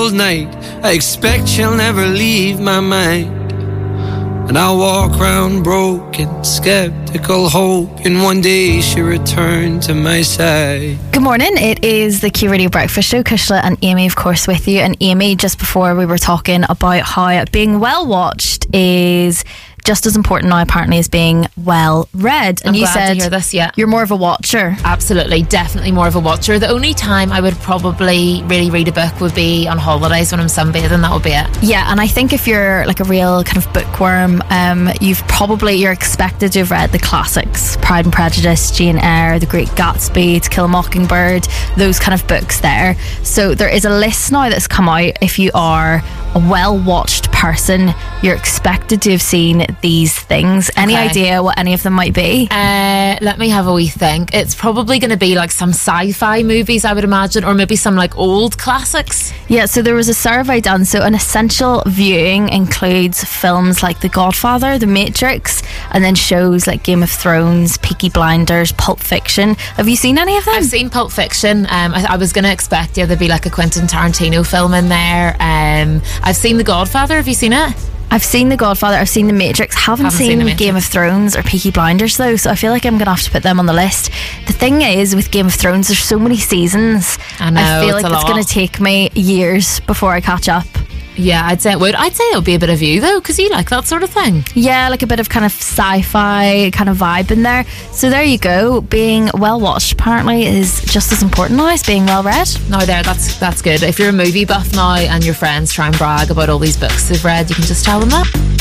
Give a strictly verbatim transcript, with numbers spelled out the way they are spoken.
night. I expect she'll never leave my mind. And I'll walk round broken, skeptical, hoping one day she'll return to my side. Good morning, it is the Q Radio Breakfast Show. Kushla and Amy, of course, with you. And Amy, just before we were talking about how being well watched is just as important now apparently as being well read. And I'm you glad said to hear this, yeah. You're more of a watcher. Absolutely, definitely more of a watcher. The only time I would probably really read a book would be on holidays when I'm sunbathing. That would be it. Yeah, and I think if you're like a real kind of bookworm, um, you've probably, you're expected to have read the classics, Pride and Prejudice, Jane Eyre, The Great Gatsby, To Kill a Mockingbird, those kind of books there. So there is a list now that's come out. If you are a well-watched person, you're expected to have seen these things. Any Okay. idea what any of them might be? Uh, let me have a wee think. It's probably going to be like some sci-fi movies, I would imagine, or maybe some like old classics. Yeah, so there was a survey done. So an essential viewing includes films like The Godfather, The Matrix, and then shows like Game of Thrones, Peaky Blinders, Pulp Fiction. Have you seen any of them? I've seen Pulp Fiction. Um, I, I was going to expect yeah, there'd be like a Quentin Tarantino film in there. Um, I've seen The Godfather. Have you seen it? I've seen The Godfather, I've seen The Matrix, haven't, Haven't seen, seen The Matrix. Game of Thrones or Peaky Blinders though, so I feel like I'm going to have to put them on the list. The thing is, with Game of Thrones, there's so many seasons. I know, I feel it's like a it's lot. going to take me years before I catch up. Yeah, I'd say it would. I'd say it would be a bit of you though, because you like that sort of thing. Yeah, like a bit of kind of sci-fi kind of vibe in there. So there you go. Being well watched apparently is just as important now as being well read. No, there, that's that's good. If you're a movie buff now and your friends try and brag about all these books they've read, you can just tell them that.